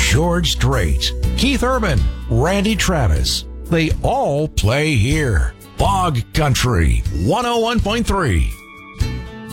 George Strait, Keith Urban, Randy Travis. They all play here. Bog Country 101.3.